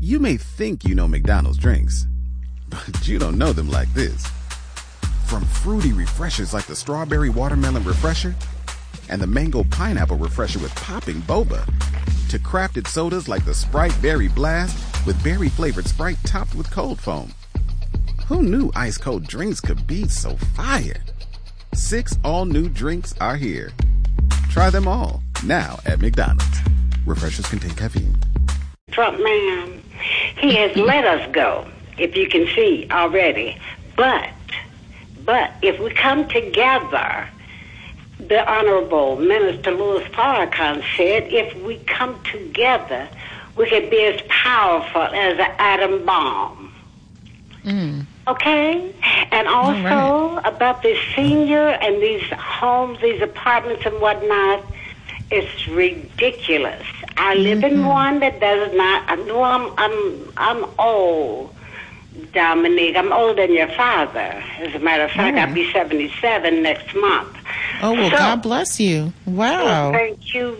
You may think you know McDonald's drinks, but you don't know them like this. From fruity refreshers like the Strawberry Watermelon Refresher and the Mango Pineapple Refresher with popping boba, to crafted sodas like the Sprite Berry Blast with berry-flavored Sprite topped with cold foam. Who knew ice-cold drinks could be so fire? 6 all-new drinks are here. Try them all, now at McDonald's. Refreshers contain caffeine. Trump man, he has let us go, if you can see already. But if we come together, the Honorable Minister Louis Farrakhan said, if we come together, we can be as powerful as an atom bomb. Okay? And also about the senior and these homes, these apartments and whatnot, it's ridiculous. I live in one that does not. I know I'm old, Dominique. I'm older than your father. As a matter of fact, I'll be 77 next month. Oh, well, so, God bless you. Wow. Thank you.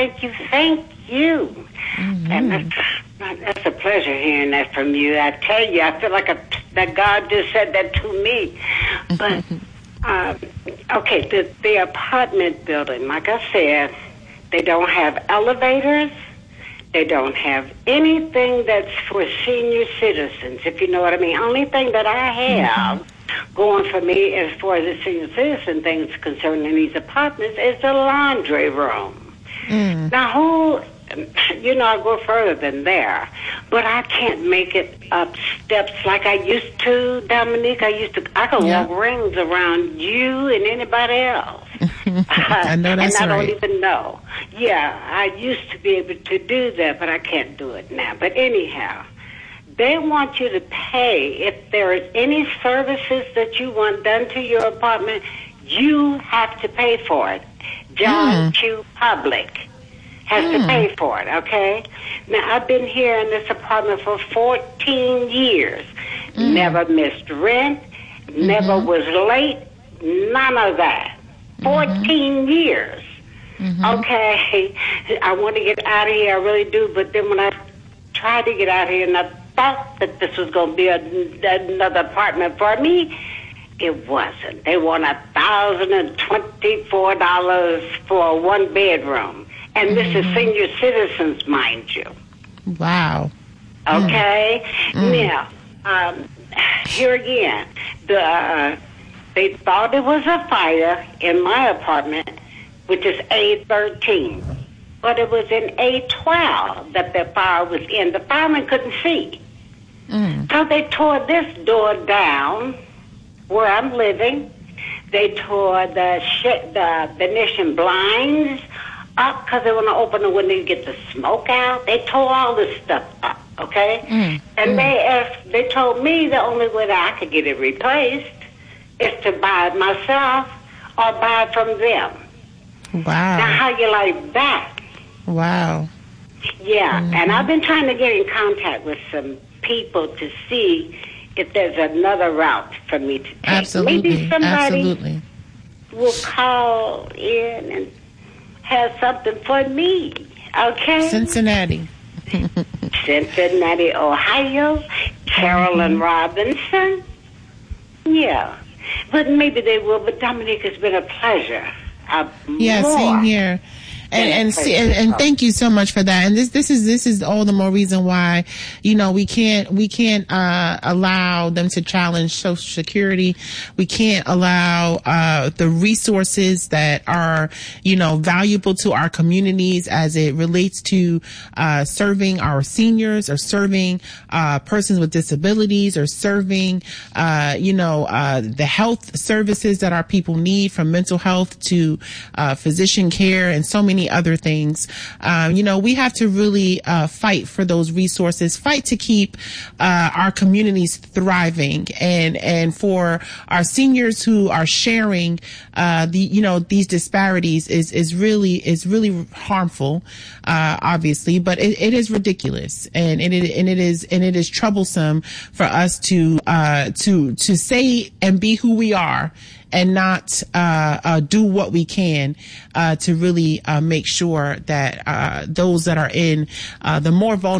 And that's a pleasure hearing that from you. I tell you, I feel like that God just said that to me. But, okay, the apartment building, like I said, they don't have elevators. They don't have anything that's for senior citizens, if you know what I mean. Only thing that I have going for me as far as the senior citizen things concerning these apartments is the laundry room. Now, I go further than there, but I can't make it up steps like I used to, Dominique. I could walk rings around you and anybody else. I know that's and I right. don't even know. Yeah, I used to be able to do that, but I can't do it now. But anyhow, they want you to pay. If there is any services that you want done to your apartment, you have to pay for it. John Q. Public has to pay for it, okay? Now, I've been here in this apartment for 14 years. Never missed rent, never was late, none of that. 14 years. Okay, I want to get out of here, I really do, but then when I tried to get out of here and I thought that this was going to be another apartment for me, it wasn't. They want $1,024 for a one-bedroom. And this is senior citizens, mind you. Wow. Okay? Now, here again, they thought it was a fire in my apartment, which is A13. But it was in A12 that the fire was in. The fireman couldn't see. So they tore this door down where I'm living. They tore the Venetian blinds up because they want to open the window and get the smoke out. They tore all this stuff up, okay? And they told me the only way that I could get it replaced is to buy it myself or buy it from them. Wow. Now, how you like that? Wow. Yeah, and I've been trying to get in contact with some people to see if there's another route for me to take. Absolutely. Maybe somebody will call in and have something for me, okay? Cincinnati, Ohio. Carolyn Robinson. Yeah. But maybe they will. But Dominique, it's been a pleasure. Same here. And thank you so much for that. And this is all the more reason why, we can't allow them to challenge Social Security. We can't allow, the resources that are, valuable to our communities as it relates to, serving our seniors or serving, persons with disabilities or serving, the health services that our people need, from mental health to, physician care and so many other things. We have to really fight for those resources, fight to keep our communities thriving, and for our seniors who are sharing these disparities is really harmful, obviously, but it is ridiculous, and it is troublesome for us to say and be who we are and not do what we can to really make sure that those that are in the more vulnerable